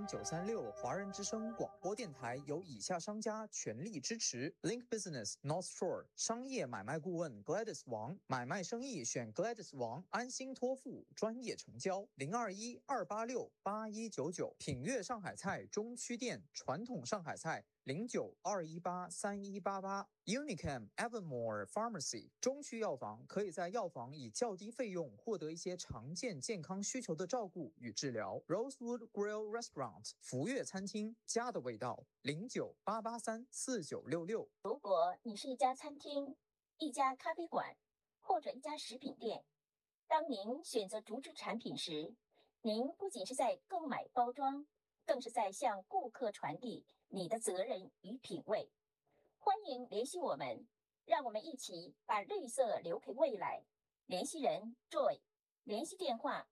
AM936 华人之声广播电台由以下商家全力支持 ：Link Business North Shore 商业买卖顾问 Gladys 王，买卖生意选 Gladys 王，安心托付，专业成交。021-286-8199，品悦上海菜中区店，传统上海菜。09-218-3188 Unicam Evermore Pharmacy 中区药房可以在药房以较低费用获得一些常见健康需求的照顾与治疗。Rosewood Grill Restaurant 福悦餐厅，家的味道。09-883-4966。 如果你是一家餐厅、一家咖啡馆或者一家食品店，当您选择竹制产品时，您不仅是在购买包装，更是在向顾客传递你的责任与品味。欢迎联系我们，让我们一起把绿色留给未来。联系人 Joy， 联系电话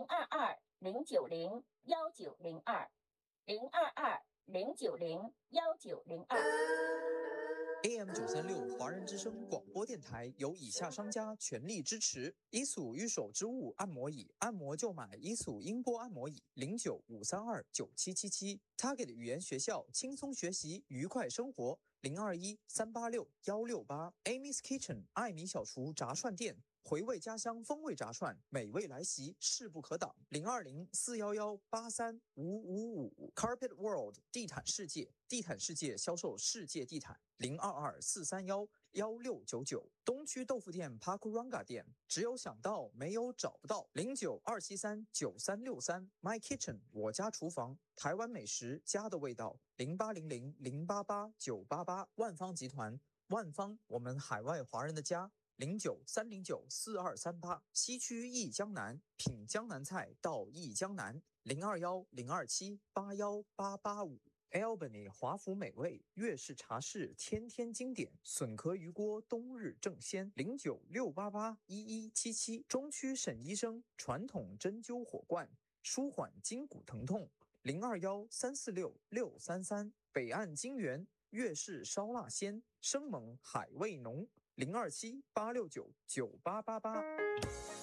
022-090-1902，022-090-1902。 AM936 华人之声广播电台由以下商家全力支持：伊索御手之物按摩椅，按摩就买伊索音波按摩椅，095329777。Target 语言学校，轻松学习，愉快生活，021-386-168。Amy's Kitchen 艾米小厨炸串店。回味家乡风味炸串，美味来袭，势不可挡。020-411-83555。Carpet World 地毯世界，地毯世界销售世界地毯。022-431-1699。东区豆腐店 Pakuranga 店，只有想到没有找不到。09273-9363。My Kitchen 我家厨房，台湾美食家的味道。0800-088-988。万方集团，万方我们海外华人的家。09309-4238。西区益江南，品江南菜到益江南。021-027-81885。Albany 华福美味粤式茶室，天天经典，笋壳鱼锅冬日正鲜。09688-1177。中区沈医生传统针灸火罐，舒缓筋骨疼痛。021-346-633。北岸金源粤式烧腊鲜，生猛海味浓。027-869-9888。